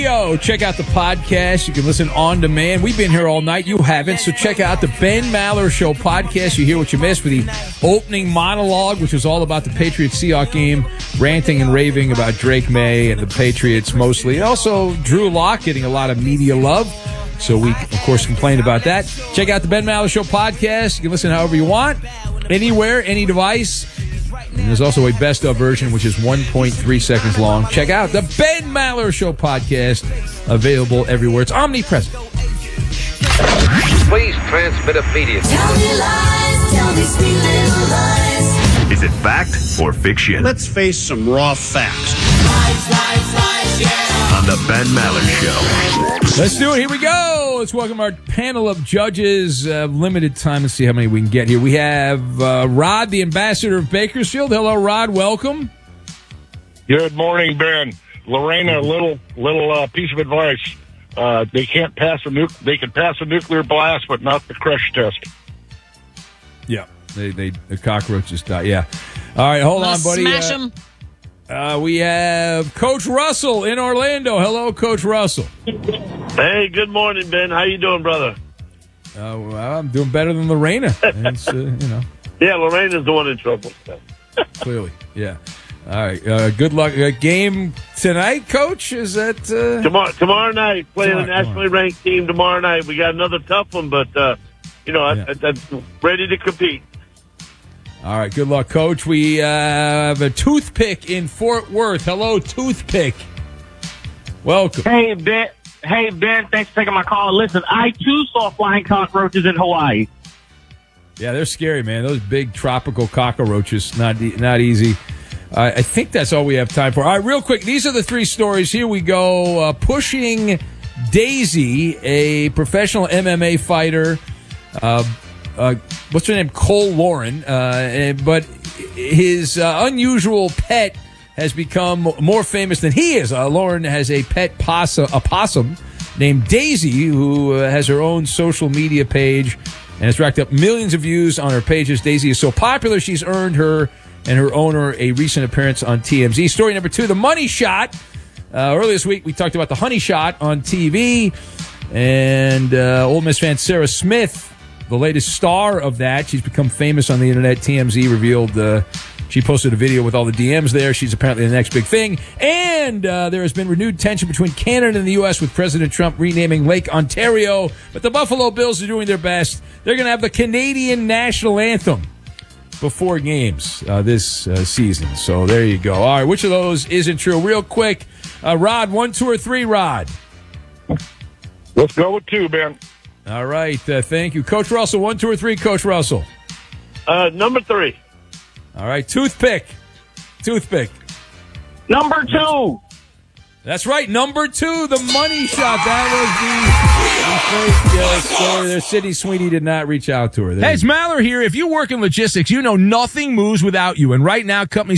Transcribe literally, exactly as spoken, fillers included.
Radio. Check out the podcast. You can listen on demand. We've been here all night. You haven't. So check out the Ben Maller Show podcast. You hear what you missed with the opening monologue, which was all about the Patriots-Seahawks game, ranting and raving about Drake May and the Patriots mostly. And also Drew Lock getting a lot of media love. So we, of course, complained about that. Check out the Ben Maller Show podcast. You can listen however you want, anywhere, any device. And there's also a best-of version, which is one point three seconds long. Check out the Ben Maller Show podcast, available everywhere. It's omnipresent. Please transmit immediately. Tell me lies, tell me sweet little lies. Is it fact or fiction? Let's face some raw facts. Lies, lies, lies, yeah. On the Ben Maller Show. Let's do it. Here we go. Let's welcome our panel of judges. Uh, limited time. Let's see how many we can get here. We have uh, Rod, the ambassador of Bakersfield. Hello, Rod. Welcome. Good morning, Ben. Lorena, a little little uh, piece of advice. Uh, they can't pass a nuke. They can pass a nuclear blast, but not the crush test. Yeah, they they the cockroaches die. Yeah. All right, hold on, buddy. Smash uh, them. Uh, we have Coach Russell in Orlando. Hello, Coach Russell. Hey, good morning, Ben. How you doing, brother? Uh, well, I'm doing better than Lorena. It's, uh, you know, Yeah, Lorena's the one in trouble. clearly. Yeah. All right. Uh, good luck. Uh, game tonight, Coach? Is that uh... Tomorrow, tomorrow night, playing Tomorrow, a nationally tomorrow. ranked team tomorrow night. We got another tough one, but, uh, you know, Yeah. I, I, I'm ready to compete. All right. Good luck, Coach. We uh, have a toothpick in Fort Worth. Hello, toothpick. Welcome. Hey, Ben. Hey, Ben. Thanks for taking my call. Listen, I, too, saw flying cockroaches in Hawaii. Yeah, they're scary, man. Those big tropical cockroaches, not e- not easy. Uh, I think that's all we have time for. All right, real quick. These are the three stories. Here we go. Uh, pushing Daisy, a professional M M A fighter. Uh, uh, what's her name? Cole Lauren. Uh, and- but his uh, unusual pet has become more famous than he is. Uh, Lauren has a pet possum, a possum named Daisy, who uh, has her own social media page and has racked up millions of views on her pages. Daisy is so popular, she's earned her and her owner a recent appearance on T M Z. Story number two, the money shot. Uh, earlier this week, we talked about the honey shot on T V. And uh, Ole Miss fan Sarah Smith, the latest star of that. She's become famous on the internet. T M Z revealed uh, she posted a video with all the D Ms there. She's apparently the next big thing. And uh, there has been renewed tension between Canada and the U S with President Trump renaming Lake Ontario. But the Buffalo Bills are doing their best. They're going to have the Canadian national anthem before games uh, this uh, season. So there you go. All right, which of those isn't true? Real quick, uh, Rod, one, two, or three, Rod? Let's go with two, Ben. All right, uh, thank you. Coach Russell, one, two, or three, Coach Russell? Uh, number three. All right, toothpick. Toothpick. Number two. That's right, number two, the money shot. That was the, the first uh, story there. Sydney Sweeney did not reach out to her. There Hey, it's Maller here. If you work in logistics, you know nothing moves without you. And right now, companies